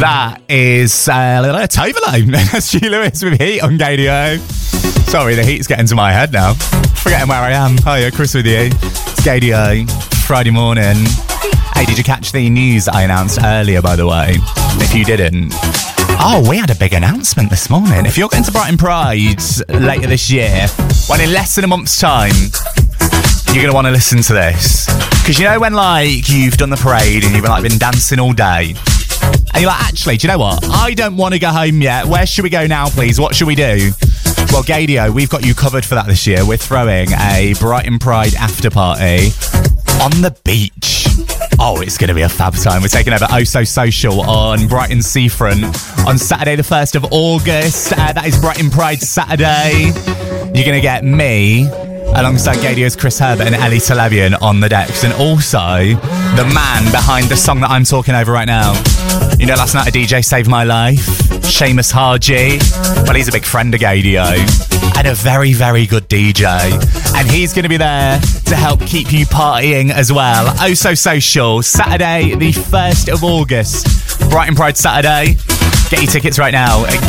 That is Tovolo. That's Stu Lewis with Heat on Gadio. Sorry, the heat's getting to my head now. Forgetting where I am. Hiya, Chris with you. It's Gadio, Friday morning. Hey, did you catch the news I announced earlier, by the way? If you didn't. Oh, we had a big announcement this morning. If you're going to Brighton Pride later this year, when in less than a month's time, you're going to want to listen to this. Because you know when, like, you've done the parade and you've been dancing all day, and you're like, actually, do you know what? I don't want to go home yet. Where should we go now, please? What should we do? Well, Gadio, we've got you covered for that this year. We're throwing a Brighton Pride after party on the beach. Oh, it's going to be a fab time. We're taking over Oh So Social on Brighton Seafront on Saturday the 1st of August. That is Brighton Pride Saturday. You're going to get me alongside Gadio's Chris Herbert and Ellie Televian on the decks, and also the man behind the song that I'm talking over right now. You know, last night a DJ saved my life, Seamus Harji. Well, he's a big friend of Gadio and a very, very good DJ, and he's going to be there to help keep you partying as well. Oh So Social, Saturday the 1st of August, Brighton Pride Saturday. Get your tickets right now at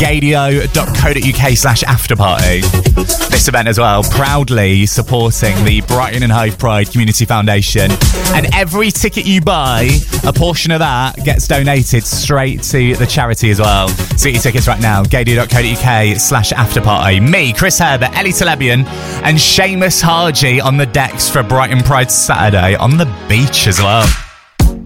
gadio.co.uk/afterparty. This event as well, proudly supporting the Brighton and Hove Pride Community Foundation. And every ticket you buy, a portion of that gets donated straight to the charity as well. So get your tickets right now, gadio.co.uk/afterparty. Me, Chris Herbert, Ellie Telebian, and Seamus Harji on the decks for Brighton Pride Saturday on the beach as well.